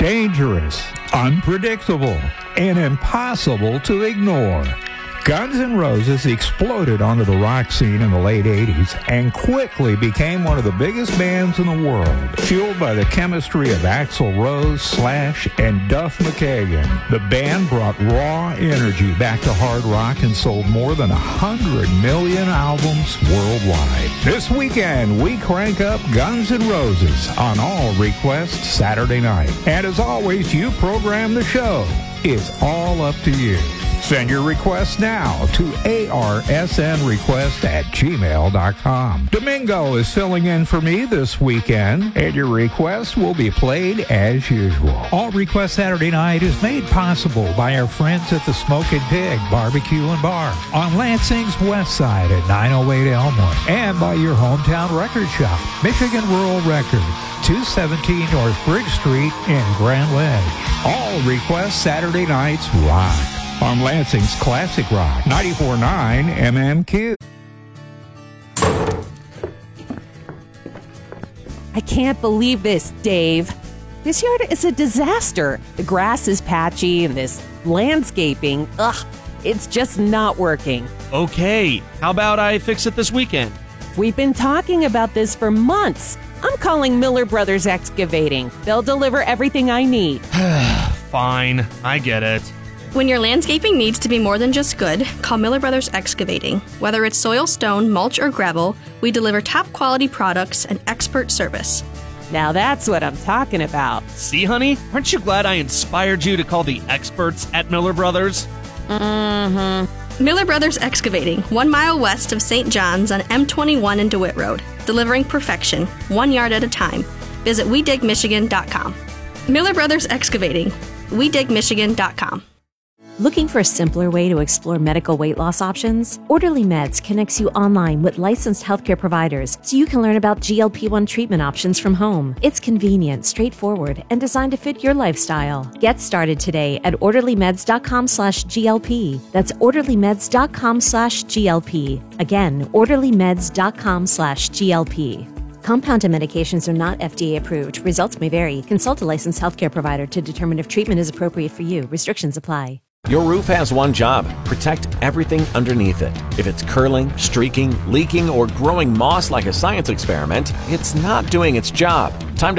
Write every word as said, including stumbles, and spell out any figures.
dangerous, unpredictable, and impossible to ignore. Guns N' Roses exploded onto the rock scene in the late eighties and quickly became one of the biggest bands in the world, fueled by the chemistry of Axl Rose, Slash, and Duff McKagan. The band brought raw energy back to hard rock and sold more than one hundred million albums worldwide. This weekend, we crank up Guns N' Roses on All Request Saturday night. And as always, you program the show. It's all up to you. Send your requests now to arsnrequest at gmail dot com. Domingo is filling in for me this weekend, and your request will be played as usual. All Request Saturday Night is made possible by our friends at the Smokin' Pig Barbecue and Bar on Lansing's west side at nine oh eight Elmwood, and by your hometown record shop, Michigan Rural Records, two seventeen North Bridge Street in Grand Ledge. All Request Saturday Nights rock on Lansing's Classic Rock, ninety-four point nine M M Q. I can't believe this, Dave. This yard is a disaster. The grass is patchy and this landscaping, ugh, it's just not working. Okay, how about I fix it this weekend? We've been talking about this for months. I'm calling Miller Brothers Excavating. They'll deliver everything I need. Fine, I get it. When your landscaping needs to be more than just good, call Miller Brothers Excavating. Whether it's soil, stone, mulch, or gravel, we deliver top-quality products and expert service. Now that's what I'm talking about. See, honey? Aren't you glad I inspired you to call the experts at Miller Brothers? Mm-hmm. Miller Brothers Excavating, one mile west of Saint John's on M twenty-one and DeWitt Road. Delivering perfection, one yard at a time. Visit we dig michigan dot com. Miller Brothers Excavating, we dig michigan dot com. Looking for a simpler way to explore medical weight loss options? Orderly Meds connects you online with licensed healthcare providers so you can learn about G L P one treatment options from home. It's convenient, straightforward, and designed to fit your lifestyle. Get started today at orderly meds dot com slash G L P. That's orderly meds dot com slash G L P. Again, orderly meds dot com slash G L P. Compounded medications are not F D A approved. Results may vary. Consult a licensed healthcare provider to determine if treatment is appropriate for you. Restrictions apply. Your roof has one job: protect everything underneath it. If it's curling, streaking, leaking, or growing moss like a science experiment, it's not doing its job. Time to